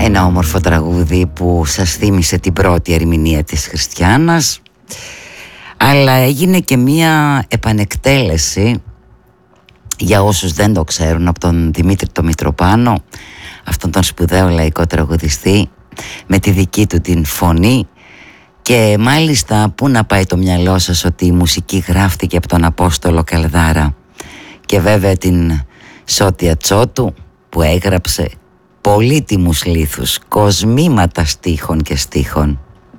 Ένα όμορφο τραγούδι που σας θύμισε την πρώτη ερμηνεία της Χριστιάνας, αλλά έγινε και μία επανεκτέλεση, για όσους δεν το ξέρουν, από τον Δημήτρη το Μητροπάνο, αυτόν τον σπουδαίο λαϊκό τραγουδιστή, με τη δική του την φωνή. Και μάλιστα πού να πάει το μυαλό σας ότι η μουσική γράφτηκε από τον Απόστολο Καλδάρα, και βέβαια την Σώτια Τσότου που έγραψε πολύτιμους λίθους, κοσμήματα στίχων και στίχων.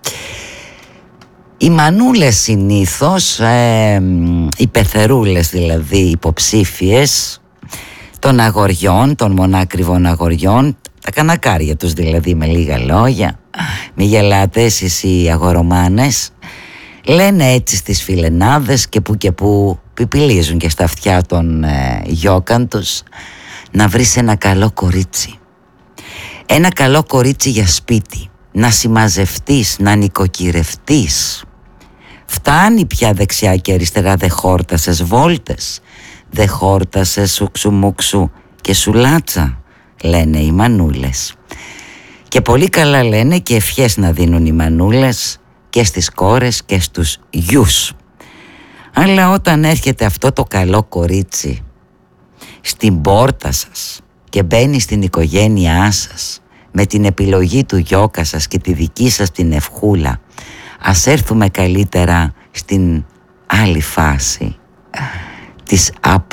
Οι μανούλες συνήθως, οι πεθερούλες δηλαδή, υποψήφιες των αγοριών, των μονάκριβων αγοριών, τα κανακάρια τους δηλαδή, με λίγα λόγια, μη γελάτε εσείς οι αγορομάνες, λένε έτσι στις φιλενάδες και που πιπιλίζουν και στα αυτιά των γιόκαν τους, να βρεις ένα καλό κορίτσι. Ένα καλό κορίτσι για σπίτι, να συμμαζευτείς, να νοικοκυρευτείς. Φτάνει πια δεξιά και αριστερά, δε χόρτασες βόλτες, δε χόρτασες σουξουμούξου και σουλάτσα, λένε οι μανούλες. Και πολύ καλά λένε και ευχές να δίνουν οι μανούλες και στις κόρες και στους γιους. Αλλά όταν έρχεται αυτό το καλό κορίτσι στην πόρτα σας και μπαίνει στην οικογένειά σας με την επιλογή του γιώκα σας και τη δική σας την ευχούλα, ας έρθουμε καλύτερα στην άλλη φάση της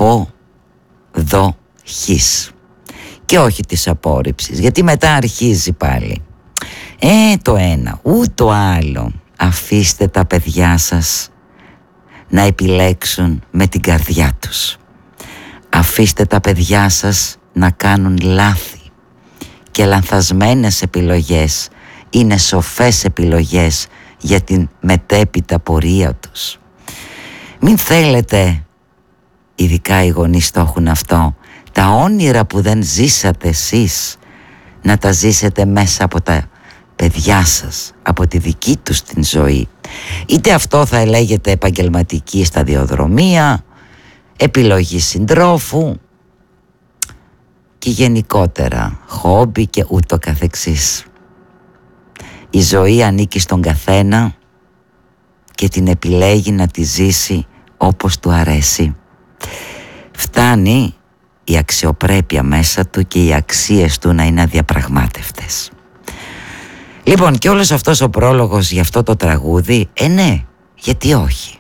αποδοχής και όχι της απόρριψης, γιατί μετά αρχίζει πάλι το ένα ούτε το άλλο. Αφήστε τα παιδιά σας να επιλέξουν με την καρδιά τους. Αφήστε τα παιδιά σας να κάνουν λάθη, και λανθασμένες επιλογές είναι σοφές επιλογές για την μετέπειτα πορεία τους. Μην θέλετε, ειδικά οι γονείς το έχουν αυτό, τα όνειρα που δεν ζήσατε εσείς να τα ζήσετε μέσα από τα παιδιά σας, από τη δική τους την ζωή. Είτε αυτό θα λέγεται επαγγελματική σταδιοδρομία, επιλογή συντρόφου και γενικότερα χόμπι και ούτω καθεξής. Η ζωή ανήκει στον καθένα και την επιλέγει να τη ζήσει όπως του αρέσει. Φτάνει η αξιοπρέπεια μέσα του και οι αξίες του να είναι αδιαπραγμάτευτες. Λοιπόν, και όλος αυτός ο πρόλογος για αυτό το τραγούδι, ναι, γιατί όχι.